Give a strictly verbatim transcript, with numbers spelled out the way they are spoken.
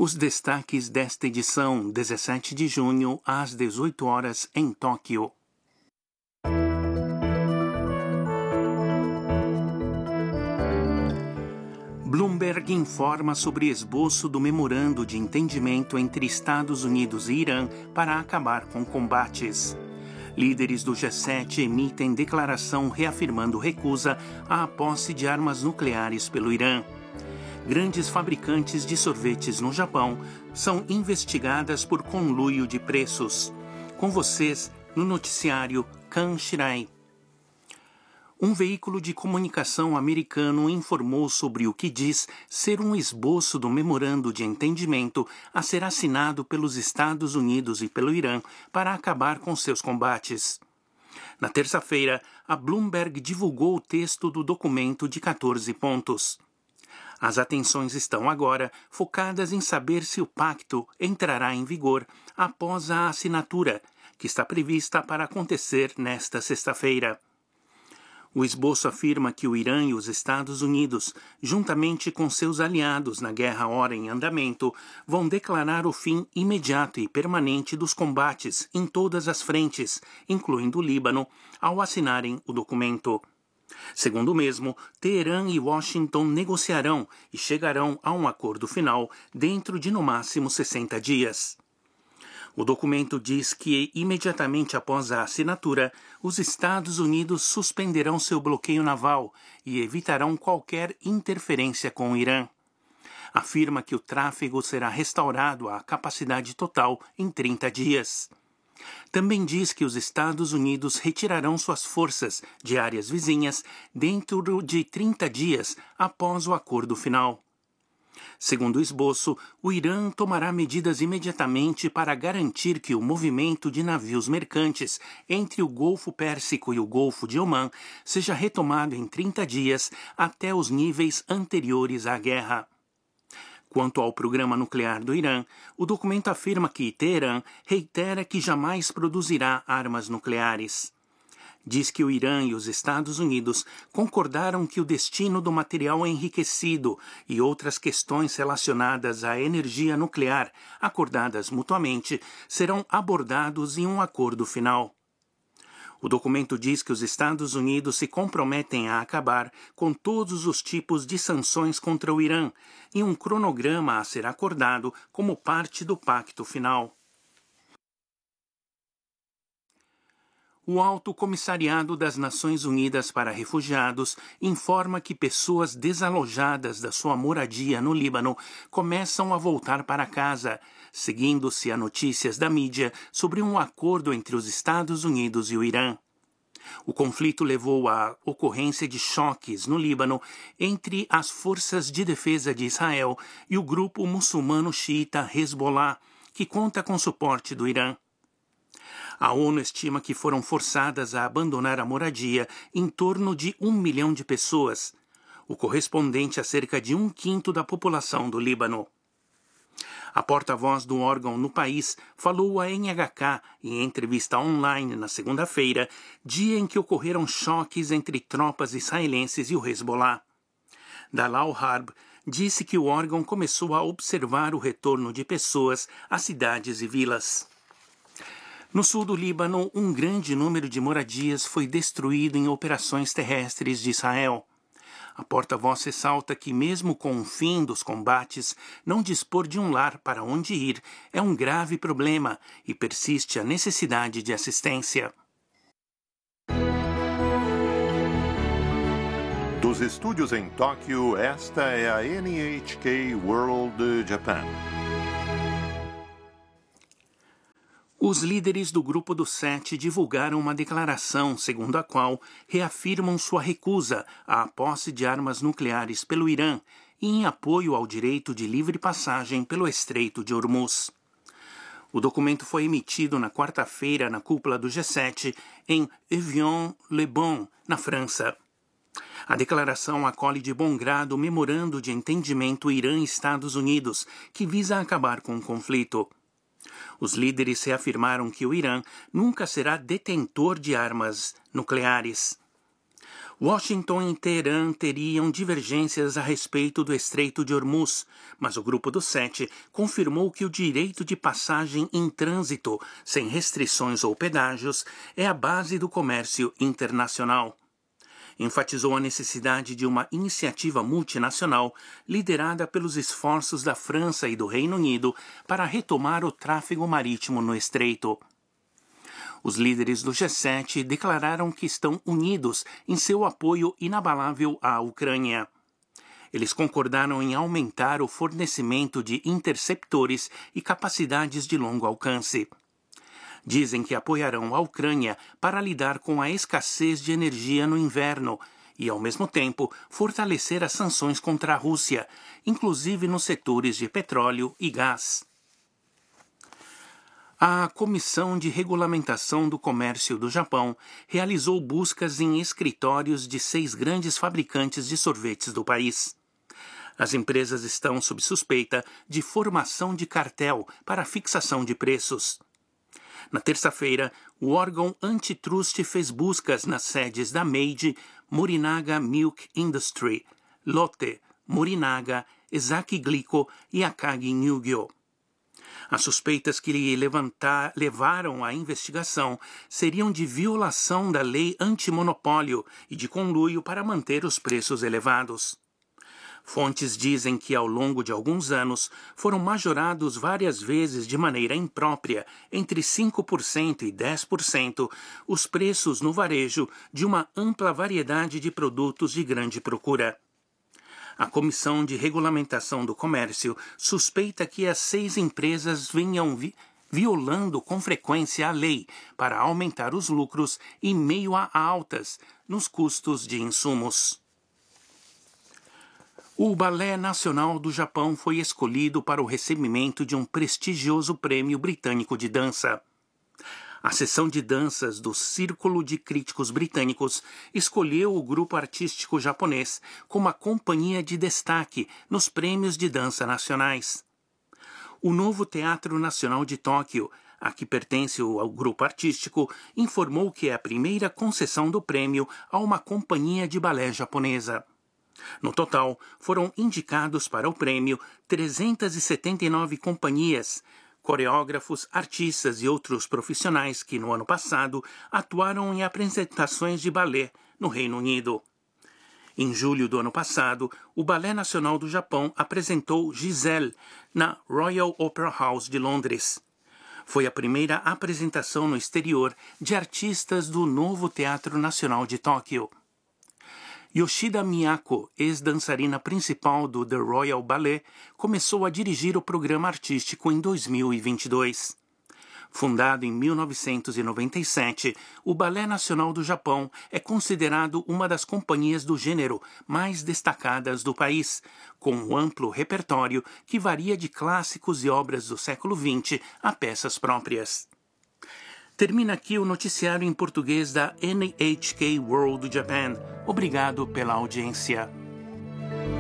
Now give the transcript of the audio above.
Os destaques desta edição, dezessete de junho, às dezoito horas, em Tóquio. Bloomberg informa sobre esboço do memorando de entendimento entre Estados Unidos e Irã para acabar com combates. Líderes do G sete emitem declaração reafirmando recusa à posse de armas nucleares pelo Irã. Grandes fabricantes de sorvetes no Japão são investigadas por conluio de preços. Com vocês, no noticiário Kan Shirai. Um veículo de comunicação americano informou sobre o que diz ser um esboço do memorando de entendimento a ser assinado pelos Estados Unidos e pelo Irã para acabar com seus combates. Na terça-feira, a Bloomberg divulgou o texto do documento de quatorze pontos. As atenções estão agora focadas em saber se o pacto entrará em vigor após a assinatura, que está prevista para acontecer nesta sexta-feira. O esboço afirma que o Irã e os Estados Unidos, juntamente com seus aliados na guerra ora em andamento, vão declarar o fim imediato e permanente dos combates em todas as frentes, incluindo o Líbano, ao assinarem o documento. Segundo o mesmo, Teherã e Washington negociarão e chegarão a um acordo final dentro de no máximo sessenta dias. O documento diz que, imediatamente após a assinatura, os Estados Unidos suspenderão seu bloqueio naval e evitarão qualquer interferência com o Irã. Afirma que o tráfego será restaurado à capacidade total em trinta dias. Também diz que os Estados Unidos retirarão suas forças de áreas vizinhas dentro de trinta dias após o acordo final. Segundo o esboço, o Irã tomará medidas imediatamente para garantir que o movimento de navios mercantes entre o Golfo Pérsico e o Golfo de Omã seja retomado em trinta dias até os níveis anteriores à guerra. Quanto ao programa nuclear do Irã, o documento afirma que Teherã reitera que jamais produzirá armas nucleares. Diz que o Irã e os Estados Unidos concordaram que o destino do material enriquecido e outras questões relacionadas à energia nuclear, acordadas mutuamente, serão abordados em um acordo final. O documento diz que os Estados Unidos se comprometem a acabar com todos os tipos de sanções contra o Irã, em um cronograma a ser acordado como parte do pacto final. O Alto Comissariado das Nações Unidas para Refugiados informa que pessoas desalojadas da sua moradia no Líbano começam a voltar para casa, seguindo-se a notícias da mídia sobre um acordo entre os Estados Unidos e o Irã. O conflito levou à ocorrência de choques no Líbano entre as forças de defesa de Israel e o grupo muçulmano xiita Hezbollah, que conta com suporte do Irã. A ONU estima que foram forçadas a abandonar a moradia em torno de um milhão de pessoas, o correspondente a cerca de um quinto da população do Líbano. A porta-voz do órgão no país falou à N H K em entrevista online na segunda-feira, dia em que ocorreram choques entre tropas israelenses e o Hezbollah. Dalal Harb disse que o órgão começou a observar o retorno de pessoas às cidades e vilas. No sul do Líbano, um grande número de moradias foi destruído em operações terrestres de Israel. A porta-voz ressalta que, mesmo com o fim dos combates, não dispor de um lar para onde ir é um grave problema e persiste a necessidade de assistência. Dos estúdios em Tóquio, esta é a N H K World Japan. Os líderes do Grupo dos Sete divulgaram uma declaração segundo a qual reafirmam sua recusa à posse de armas nucleares pelo Irã e em apoio ao direito de livre passagem pelo Estreito de Hormuz. O documento foi emitido na quarta-feira na cúpula do G sete em Evian-le-Bon, na França. A declaração acolhe de bom grado o memorando de entendimento Irã-Estados Unidos, que visa acabar com o conflito. Os líderes reafirmaram que o Irã nunca será detentor de armas nucleares. Washington e Teherã teriam divergências a respeito do Estreito de Hormuz, mas o Grupo dos Sete confirmou que o direito de passagem em trânsito, sem restrições ou pedágios, é a base do comércio internacional. Enfatizou a necessidade de uma iniciativa multinacional liderada pelos esforços da França e do Reino Unido para retomar o tráfego marítimo no Estreito. Os líderes do G sete declararam que estão unidos em seu apoio inabalável à Ucrânia. Eles concordaram em aumentar o fornecimento de interceptores e capacidades de longo alcance. Dizem que apoiarão a Ucrânia para lidar com a escassez de energia no inverno e, ao mesmo tempo, fortalecer as sanções contra a Rússia, inclusive nos setores de petróleo e gás. A Comissão de Regulamentação do Comércio do Japão realizou buscas em escritórios de seis grandes fabricantes de sorvetes do país. As empresas estão sob suspeita de formação de cartel para fixação de preços. Na terça-feira, o órgão antitrust fez buscas nas sedes da Meiji, Morinaga Milk Industry, Lotte, Morinaga, Ezaki Glico e Akagi Nugyo. As suspeitas que lhe levantar, levaram à investigação seriam de violação da lei antimonopólio e de conluio para manter os preços elevados. Fontes dizem que, ao longo de alguns anos, foram majorados várias vezes de maneira imprópria, entre cinco por cento e dez por cento, os preços no varejo de uma ampla variedade de produtos de grande procura. A Comissão de Regulamentação do Comércio suspeita que as seis empresas venham vi- violando com frequência a lei para aumentar os lucros em meio a altas nos custos de insumos. O Balé Nacional do Japão foi escolhido para o recebimento de um prestigioso prêmio britânico de dança. A seção de danças do Círculo de Críticos Britânicos escolheu o grupo artístico japonês como a companhia de destaque nos prêmios de dança nacionais. O novo Teatro Nacional de Tóquio, a que pertence ao grupo artístico, informou que é a primeira concessão do prêmio a uma companhia de balé japonesa. No total, foram indicados para o prêmio trezentas e setenta e nove companhias, coreógrafos, artistas e outros profissionais que, no ano passado, atuaram em apresentações de balé no Reino Unido. Em julho do ano passado, o Balé Nacional do Japão apresentou Giselle na Royal Opera House de Londres. Foi a primeira apresentação no exterior de artistas do novo Teatro Nacional de Tóquio. Yoshida Miyako, ex-dançarina principal do The Royal Ballet, começou a dirigir o programa artístico em dois mil e vinte e dois. Fundado em mil novecentos e noventa e sete, o Balé Nacional do Japão é considerado uma das companhias do gênero mais destacadas do país, com um amplo repertório que varia de clássicos e obras do século vinte a peças próprias. Termina aqui o noticiário em português da N H K World Japan. Obrigado pela audiência.